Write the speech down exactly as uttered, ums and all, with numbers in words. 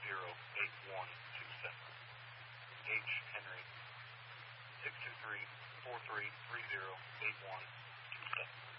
zero eight one two seven. H. Henry, six two three, four three three zero eight one two seven.